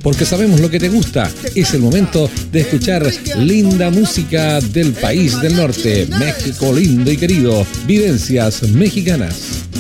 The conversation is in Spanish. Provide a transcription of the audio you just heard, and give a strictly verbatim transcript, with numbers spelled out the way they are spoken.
porque sabemos lo que te gusta. Es el momento de escuchar linda música del país del norte, México lindo y querido, vivencias mexicanas.